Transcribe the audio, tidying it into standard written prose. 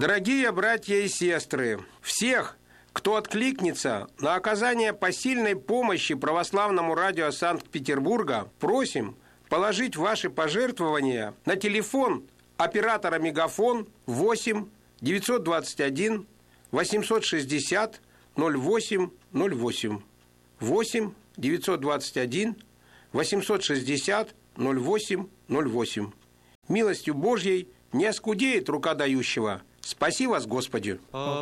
Дорогие братья и сестры, всех, кто откликнется на оказание посильной помощи православному радио Санкт-Петербурга, просим положить ваши пожертвования на телефон оператора «Мегафон» 8 921 860 08 08 8 921 860 08 08. Милостью Божьей не оскудеет рука дающего. Спаси вас, Господи!